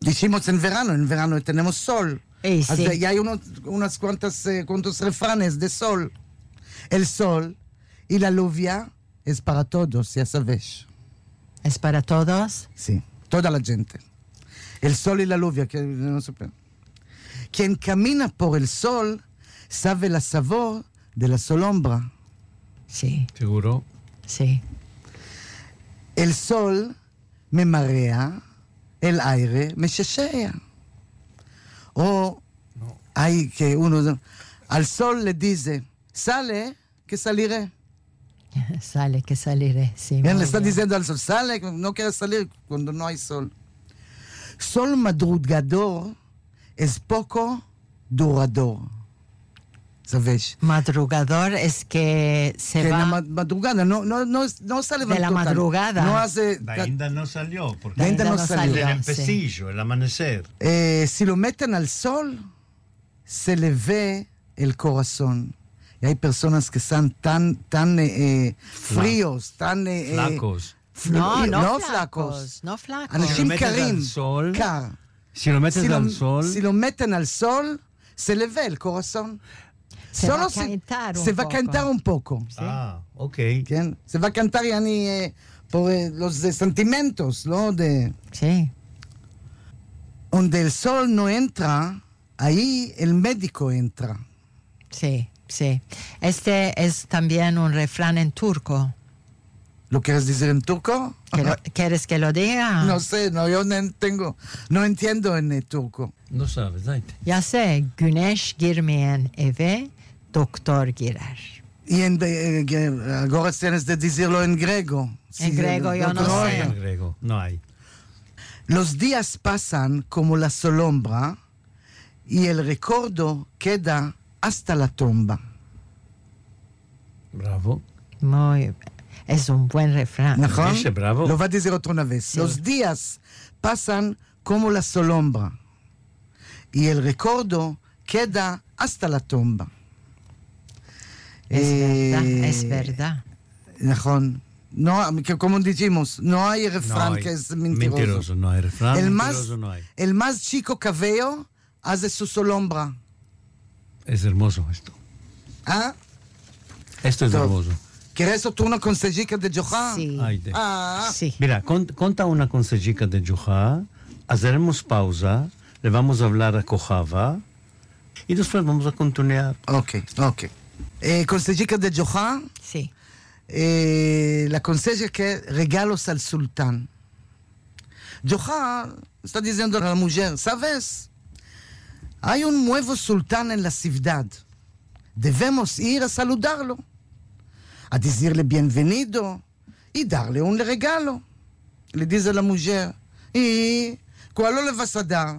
Dijimos en verano tenemos sol. Sí. Y hay unos cuantos refranes de sol. El sol y la lluvia es para todos, ya sabes. ¿Es para todos? Sí, toda la gente. El sol y la lluvia, que no sé. Quien camina por el sol sabe la sabor de la sombra. Sí. ¿Seguro? Sí. El sol me marea, el aire me chechea. O hay que uno al sol le dice, sale, que saliré. Sale, que saliré. Sí, Bien, le está diciendo al sol, sale, no quieres salir cuando no hay sol. Sol madrugador es poco durador. ¿Sabes? Madrugador es que se que va... la madrugada no sale de la total. madrugada. No hace... Ainda no salió, porque Ainda no salió. el empecillo, el amanecer. Si lo meten al sol, se le ve el corazón. Y hay personas que están tan fríos, tan... Flacos. No flacos. No flacos. אנשים קרים, sol, קר. Si lo metes al sol, Si lo meten al sol, se le ve el corazón. Se va a calentar un se va a poco. calentar un poco. ok. ¿Quién? Se va a cantar por los sentimientos, ¿no? Sí. Donde el sol no entra, ahí el médico entra. Sí, sí. Este es también un refrán en turco. ¿Lo quieres decir en turco? ¿Quieres que lo diga? No sé, yo no entiendo en turco. No sabes, dайте. Ya sé, güneş girmeyen eve doktor girer. Y ahora tienes de decirlo en griego. En griego yo no sé. En griego, no hay. Los días pasan como la sombra y el recuerdo queda hasta la tumba. Bravo. Es un buen refrán. ¿נכון? Dice, bravo. Lo va a decir otra vez. Sí. Los días pasan como la sombra y el recuerdo queda hasta la tumba. Es verdad. נכון. No, como dijimos, no hay refrán que es mentiroso. Mentiroso, no hay refrán. El Mentiroso no hay. el más chico cabello hace su sombra. Es hermoso esto. ¿Ah? Esto es טוב. hermoso. ¿Quieres una consejica de Johan? Sí. Haydi. Sí. Mira, conta una consejica de Johan, haremos pausa, le vamos a hablar a Kojava y después vamos a continuar. Ok. Consejica de Johan. Sí. La conseja que regalos al sultán. Johan está diciendo a la mujer, ¿sabes? Hay un nuevo sultán en la ciudad. Debemos ir a saludarlo, a decirle bienvenido y darle un regalo. Le dice a la mujer, ¿y cuál le vas a dar?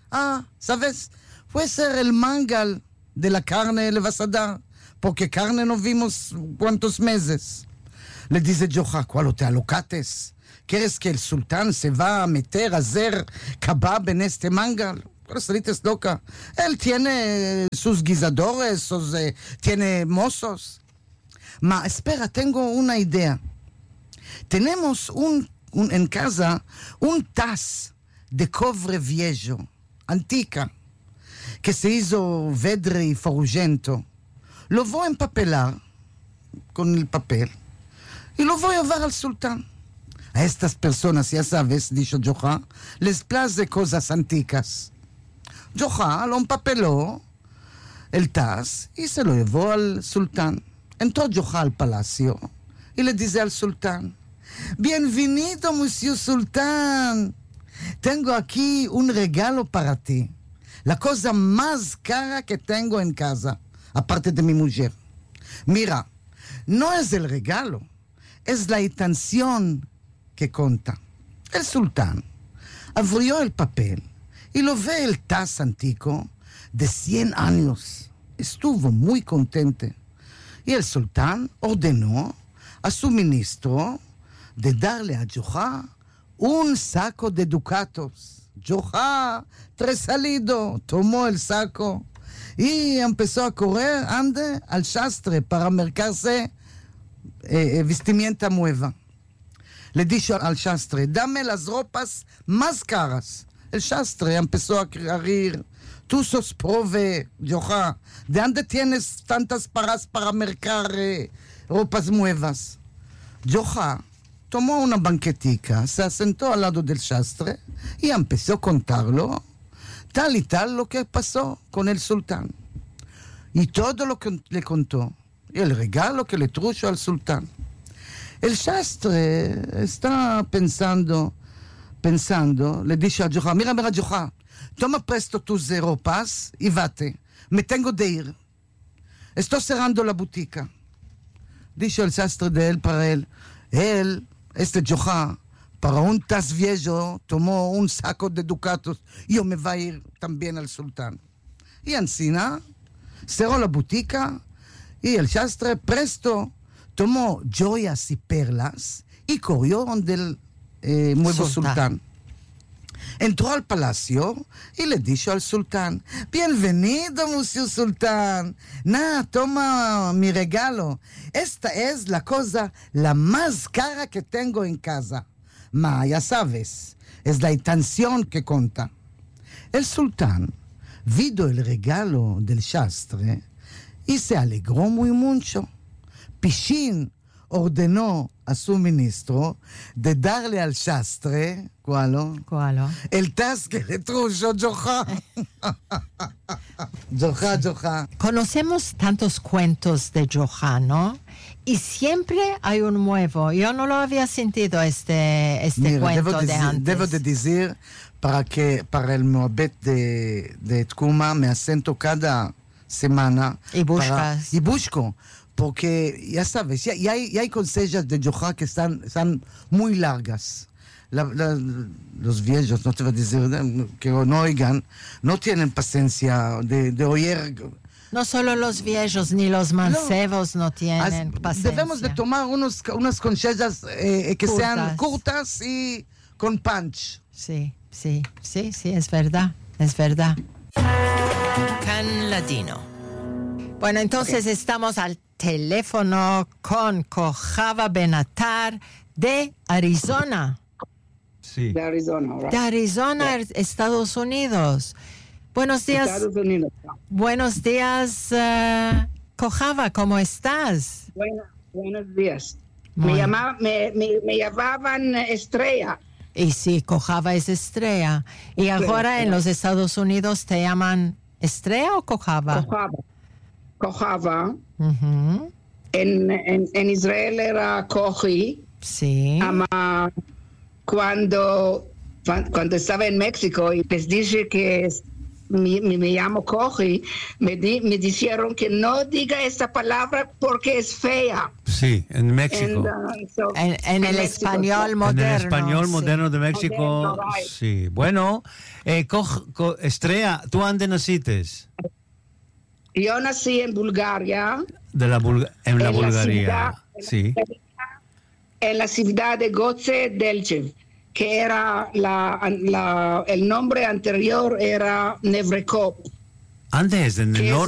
¿Sabes? Puede ser el mangal de la carne le vas a dar, porque carne no vimos cuántos meses. Le dice Johan, ¿cuál te alocates? ¿Quieres que el sultán se va a meter a hacer kebab en este mangal? Es loca. Él tiene sus guisadores, tiene mozos. Espera, tengo una idea. Tenemos en casa un taz de cobre viejo, antica, que se hizo vedre y farugento. Lo voy a empapelar con el papel y lo voy a llevar al sultán. A estas personas, ya sabes, dijo Johan, les place cosas anticas. Johan lo empapeló el taz y se lo llevó al sultán. Entró Johan al palacio y le dice al sultán, bienvenido, monsieur sultán. Tengo aquí un regalo para ti. La cosa más cara que tengo en casa, aparte de mi mujer. Mira, no es el regalo, es la intención que cuenta. El sultán abrió el papel y lo ve el taz antiguo de 100 años. Estuvo muy contento. Y el sultán ordenó a su ministro de darle a Johan un saco de ducatos. Johan, salido, tomó el saco y empezó a correr al sastre para mercarse vestimenta nueva. Le dijo al sastre, dame las ropas más caras. el sastre empezó a reír. Tú sos prove, Joja. ¿De dónde tienes tantas paras para mercar ropas nuevas? Joja tomó una banquetica, se sentó al lado del sastre y empezó a contarlo, tal y tal lo que pasó con el sultán. Y todo lo que le contó, y el regalo que le trujo al sultán. El sastre está pensando, le dice a Joja, mira, Joja, toma presto tus ropas y vate, me tengo de ir. Estoy cerrando la botica. Dice el sastre de él para él, este Joja, para un tas viejo, tomó un saco de ducatos, yo me voy a ir también al sultán. Y encima cerró la botica y el sastre presto tomó joyas y perlas y corrió donde el nuevo sultán. Entró al palacio y le dijo al sultán, bienvenido, monsieur sultán. Toma mi regalo. Esta es la cosa la más cara que tengo en casa. Ya sabes, es la intención que cuenta. El sultán vio el regalo del sastre y se alegró muy mucho. Pichín ordenó a su ministro de darle al sastre, ¿cuál? El tas que le trujo Joja. Joja. Conocemos tantos cuentos de Joja, ¿no? Y siempre hay un nuevo. Yo no lo había sentido este Mira, cuento de antes. Debo de decir para el Moabet de Tkuma me asento cada semana. Y buscas. Y busco. Porque, ya sabes, ya hay consejos de Joja que están muy largas. Los viejos, no te voy a decir que no oigan, no tienen paciencia de oír. No solo los viejos ni los mancebos no tienen paciencia. Debemos de tomar unas consejos que sean cortas y con punch. Sí, es verdad. Can Ladino. Bueno, entonces estamos al teléfono con Kojava Benatar de Arizona. Sí. De Arizona, right? De Arizona, Estados Unidos. Buenos días. Estados Unidos. Buenos días, Kojava, ¿cómo estás? Buenos días. Me llamaban Estrella. Y sí, Kojava es Estrella. ¿Y ahora en los Estados Unidos te llaman Estrella o Kojava? Kojava. Uh-huh. En Israel era Koji. Sí. Cuando estaba en México y les dije que me llamo Koji, me dijeron que no diga esta palabra porque es fea. Sí, en México. En el español moderno. En el español moderno de México, Moderno, right. sí. Bueno, Estrella, ¿tú dónde naciste? Yo nací en Bulgaria. En la Bulgaria, sí. En la ciudad de Goce Delchev, que era el nombre anterior era Nevrekop. Antes, en el norte.